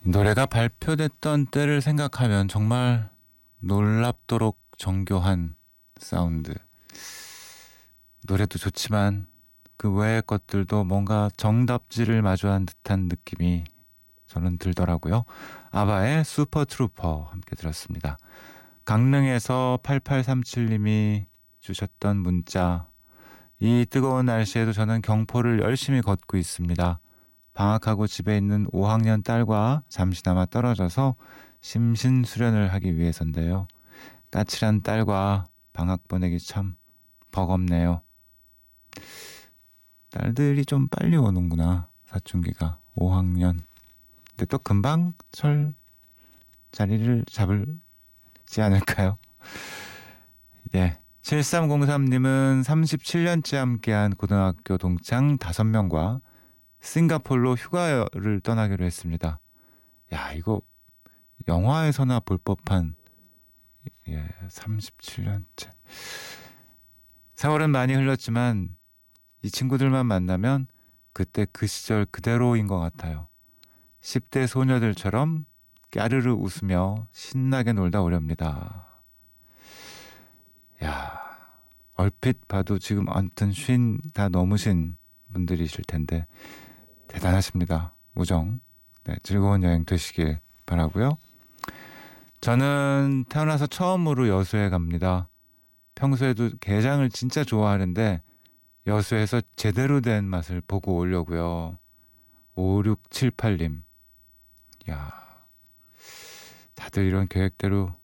이 노래가 발표됐던 때를 생각하면 정말 놀랍도록 정교한 사운드. 노래도 좋지만 그 외의 것들도 뭔가 정답지를 마주한 듯한 느낌이 저는 들더라고요. 아바의 슈퍼 트루퍼 함께 들었습니다. 강릉에서 8837님이 주셨던 문자. 이 뜨거운 날씨에도 저는 경포를 열심히 걷고 있습니다. 방학하고 집에 있는 5학년 딸과 잠시나마 떨어져서 심신수련을 하기 위해서인데요. 까칠한 딸과 방학 보내기 참 버겁네요. 딸들이 좀 빨리 오는구나. 사춘기가 5학년. 근데 또 금방 철 자리를 잡을지 않을까요? 예. 7303님은 37년째 함께한 고등학교 동창 5명과 싱가포르로 휴가를 떠나기로 했습니다. 야, 이거 영화에서나 볼 법한 37년째. 세월은 많이 흘렀지만 이 친구들만 만나면 그때 그 시절 그대로인 것 같아요. 10대 소녀들처럼 까르르 웃으며 신나게 놀다 오렵니다. 야, 얼핏 봐도 지금 아무튼 다 넘으신 분들이실 텐데 대단하십니다. 우정. 네, 즐거운 여행 되시길 바라고요. 저는 태어나서 처음으로 여수에 갑니다. 평소에도 게장을 진짜 좋아하는데 여수에서 제대로 된 맛을 보고 오려고요. 5678님. 야, 다들 이런 계획대로